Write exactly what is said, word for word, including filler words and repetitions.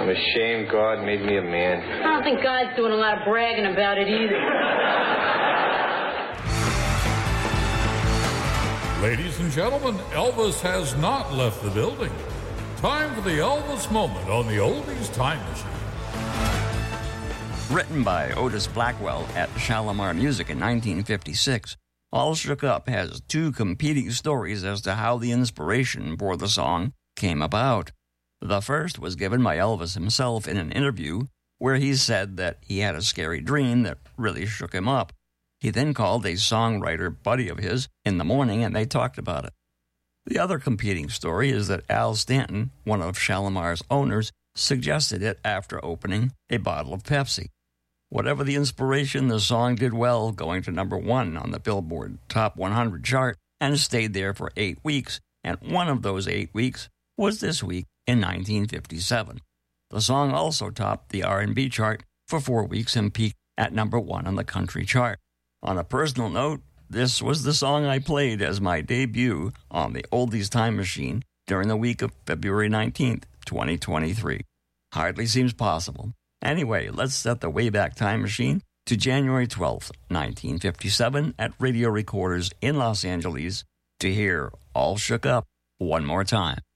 ashamed God made me a man. I don't think God's doing a lot of bragging about it either. Ladies and gentlemen, Elvis has not left the building. Time for the Elvis moment on the Oldies Time Machine. Written by Otis Blackwell at Shalimar Music in nineteen fifty-six, All Shook Up has two competing stories as to how the inspiration for the song came about. The first was given by Elvis himself in an interview where he said that he had a scary dream that really shook him up. He then called a songwriter buddy of his in the morning and they talked about it. The other competing story is that Al Stanton, one of Shalimar's owners, suggested it after opening a bottle of Pepsi. Whatever the inspiration, the song did well, going to number one on the Billboard Top one hundred chart and stayed there for eight weeks, and one of those eight weeks was this week in nineteen fifty-seven. The song also topped the R and B chart for four weeks and peaked at number one on the country chart. On a personal note, this was the song I played as my debut on the Oldies Time Machine during the week of February nineteenth, twenty twenty-three. Hardly seems possible. Anyway, let's set the Wayback Time Machine to January twelfth, nineteen fifty-seven at Radio Recorders in Los Angeles to hear All Shook Up one more time.